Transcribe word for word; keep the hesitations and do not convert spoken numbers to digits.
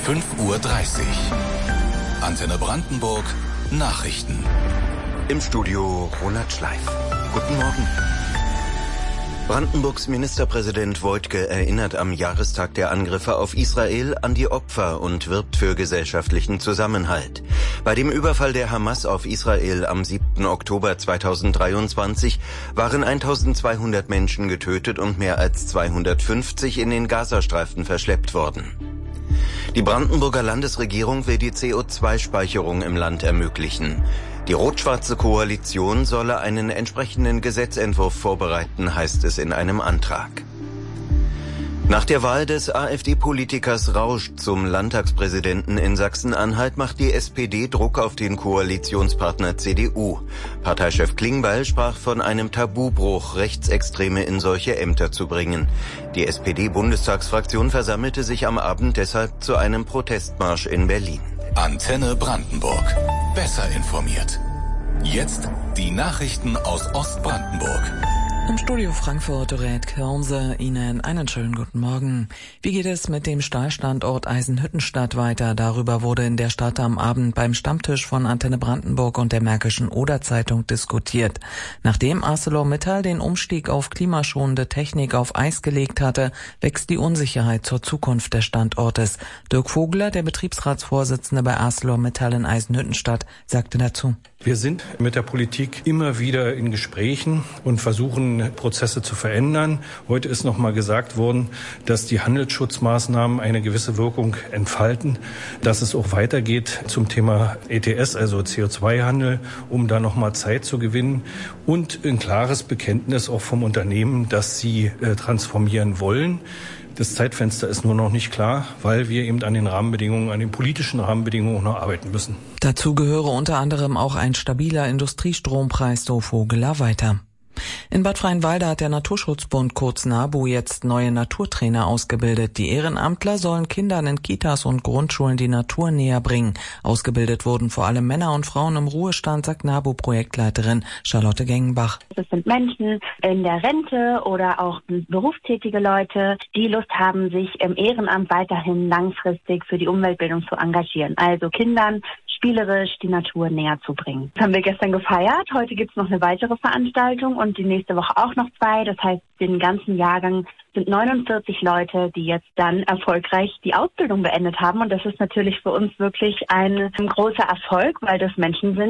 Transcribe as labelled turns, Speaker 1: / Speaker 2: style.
Speaker 1: fünf Uhr dreißig. Antenne Brandenburg Nachrichten.
Speaker 2: Im Studio Ronald Schleif. Guten Morgen. Brandenburgs Ministerpräsident Woidke erinnert am Jahrestag der Angriffe auf Israel an die Opfer und wirbt für gesellschaftlichen Zusammenhalt. Bei dem Überfall der Hamas auf Israel am siebten Oktober zweitausenddreiundzwanzig waren eintausendzweihundert Menschen getötet und mehr als zweihundertfünfzig in den Gazastreifen verschleppt worden. Die Brandenburger Landesregierung will die C O zwei Speicherung im Land ermöglichen. Die rot-schwarze Koalition solle einen entsprechenden Gesetzentwurf vorbereiten, heißt es in einem Antrag. Nach der Wahl des AfD-Politikers Rausch zum Landtagspräsidenten in Sachsen-Anhalt macht die S P D Druck auf den Koalitionspartner C D U. Parteichef Klingbeil sprach von einem Tabubruch, Rechtsextreme in solche Ämter zu bringen. Die S P D-Bundestagsfraktion versammelte sich am Abend deshalb zu einem Protestmarsch in Berlin.
Speaker 1: Antenne Brandenburg. Besser informiert. Jetzt die Nachrichten aus Ostbrandenburg.
Speaker 3: Im Studio Frankfurt rät Kirnse Ihnen einen schönen guten Morgen. Wie geht es mit dem Stahlstandort Eisenhüttenstadt weiter? Darüber wurde in der Stadt am Abend beim Stammtisch von Antenne Brandenburg und der Märkischen Oder-Zeitung diskutiert. Nachdem ArcelorMittal den Umstieg auf klimaschonende Technik auf Eis gelegt hatte, wächst die Unsicherheit zur Zukunft des Standortes. Dirk Vogler, der Betriebsratsvorsitzende bei ArcelorMittal in Eisenhüttenstadt, sagte dazu:
Speaker 4: Wir sind mit der Politik immer wieder in Gesprächen und versuchen, Prozesse zu verändern. Heute ist noch mal gesagt worden, dass die Handelsschutzmaßnahmen eine gewisse Wirkung entfalten, dass es auch weitergeht zum Thema E T S, also C O zwei Handel, um da noch mal Zeit zu gewinnen, und ein klares Bekenntnis auch vom Unternehmen, dass sie äh, transformieren wollen. Das Zeitfenster ist nur noch nicht klar, weil wir eben an den Rahmenbedingungen, an den politischen Rahmenbedingungen noch arbeiten müssen.
Speaker 3: Dazu gehöre unter anderem auch ein stabiler Industriestrompreis, so Vogeler weiter. In Bad Freienwalde hat der Naturschutzbund kurz NABU jetzt neue Naturtrainer ausgebildet. Die Ehrenamtler sollen Kindern in Kitas und Grundschulen die Natur näher bringen. Ausgebildet wurden vor allem Männer und Frauen im Ruhestand, sagt NABU-Projektleiterin Charlotte Gengenbach.
Speaker 5: Das sind Menschen in der Rente oder auch berufstätige Leute, die Lust haben, sich im Ehrenamt weiterhin langfristig für die Umweltbildung zu engagieren. Also Kindern spielerisch die Natur näher zu bringen. Das haben wir gestern gefeiert. Heute gibt es noch eine weitere Veranstaltung und die nächste Woche auch noch zwei. Das heißt, den ganzen Jahrgang sind neunundvierzig Leute, die jetzt dann erfolgreich die Ausbildung beendet haben. Und das ist natürlich für uns wirklich ein, ein großer Erfolg, weil das Menschen sind,